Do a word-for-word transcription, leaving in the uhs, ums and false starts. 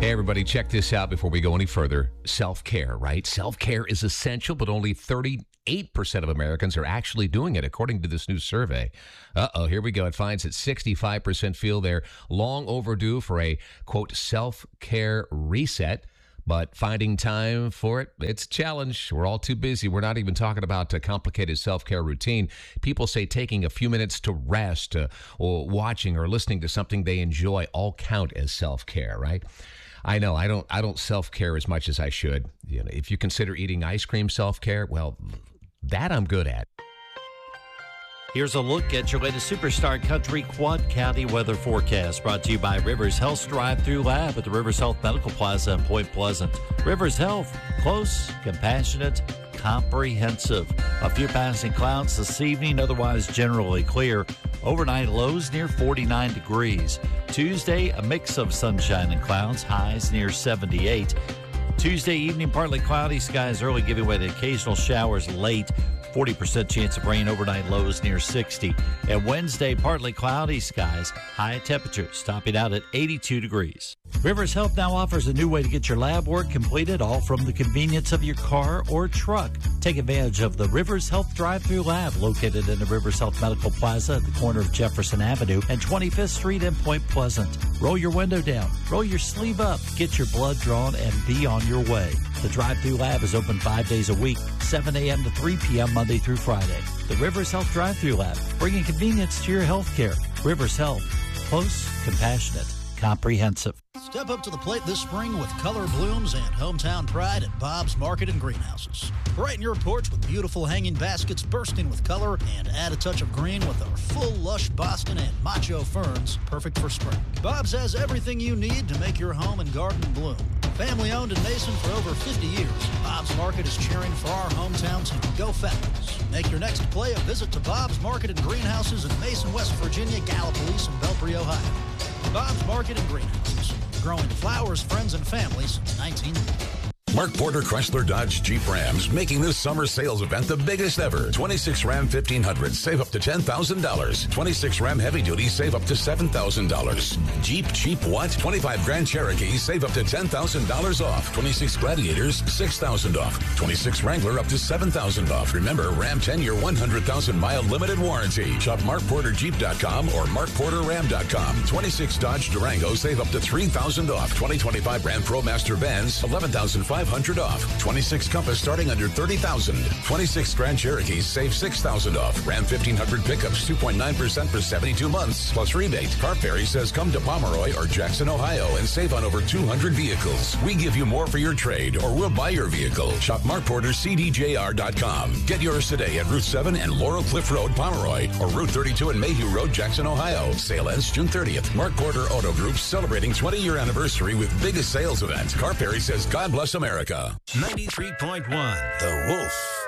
Hey, everybody, check this out before we go any further. Self-care, right? Self-care is essential, but only thirty-eight percent of Americans are actually doing it, according to this new survey. Uh-oh, here we go. It finds that sixty-five percent feel they're long overdue for a, quote, self-care reset. But finding time for it, it's a challenge. We're all too busy. We're not even talking about a complicated self-care routine. People say taking a few minutes to rest uh, or watching or listening to something they enjoy all count as self-care, right? I know I don't I don't self-care as much as I should. You know, if you consider eating ice cream self-care, well, that I'm good at. Here's a look at your latest Superstar Country Quad County weather forecast, brought to you by Rivers Health Drive-Thru Lab at the Rivers Health Medical Plaza in Point Pleasant. Rivers Health, close, compassionate, comprehensive. A few passing clouds this evening, otherwise generally clear. Overnight lows near forty-nine degrees. Tuesday, a mix of sunshine and clouds, highs near seventy-eight. Tuesday evening, partly cloudy skies early, giving way to occasional showers late. forty percent chance of rain, overnight lows near sixty. And Wednesday, partly cloudy skies, high temperatures topping out at eighty-two degrees. Rivers Health now offers a new way to get your lab work completed, all from the convenience of your car or truck. Take advantage of the Rivers Health Drive-Thru Lab, located in the Rivers Health Medical Plaza at the corner of Jefferson Avenue and twenty-fifth Street in Point Pleasant. Roll your window down, roll your sleeve up, get your blood drawn, and be on your way. The Drive-Thru Lab is open five days a week, seven a.m. to three p.m. Monday through Friday. The Rivers Health Drive-Thru Lab, bringing convenience to your health care. Rivers Health, close, compassionate, comprehensive. Step up to the plate this spring with color blooms and hometown pride at Bob's Market and Greenhouses. Brighten your porch with beautiful hanging baskets bursting with color, and add a touch of green with our full lush Boston and macho ferns, perfect for spring. Bob's has everything you need to make your home and garden bloom. Family owned in Mason for over fifty years, Bob's Market is cheering for our hometown team. Go Falcons. Make your next play a visit to Bob's Market and Greenhouses in Mason, West Virginia, Gallipolis, and Belpre, Ohio. Bob's Market and Greenhouses, growing flowers, friends, and families since nineteen ninety. Mark Porter Chrysler Dodge Jeep Rams making this summer sales event the biggest ever. twenty-six Ram fifteen hundred, save up to ten thousand dollars. twenty-six Ram Heavy Duty, save up to seven thousand dollars. Jeep cheap what? twenty-five Grand Cherokee, save up to ten thousand dollars off. twenty-six Gladiators, six thousand dollars off. twenty-six Wrangler, up to seven thousand dollars off. Remember, Ram ten-year, one hundred thousand mile limited warranty. Shop mark porter jeep dot com or mark porter ram dot com. twenty-six Dodge Durango, save up to three thousand dollars off. twenty twenty-five Ram ProMaster Benz, eleven thousand five hundred dollars off. twenty-six Compass starting under thirty thousand dollars. twenty-six Grand Cherokees save six thousand dollars off. Ram fifteen hundred pickups two point nine percent for seventy-two months plus rebate. Car Ferry says come to Pomeroy or Jackson, Ohio and save on over two hundred vehicles. We give you more for your trade or we'll buy your vehicle. Shop mark porter c d j r dot com. Get yours today at Route seven and Laurel Cliff Road, Pomeroy, or Route thirty-two and Mayhew Road, Jackson, Ohio. Sale ends June thirtieth. Mark Porter Auto Group celebrating twenty-year anniversary with biggest sales event. Car Ferry says God bless America. ninety-three point one The Wolf.